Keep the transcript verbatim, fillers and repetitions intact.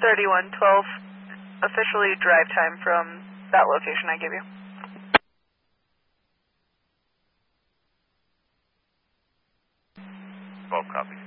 thirty-one twelve, officially drive time from that location I gave you. twelve copies.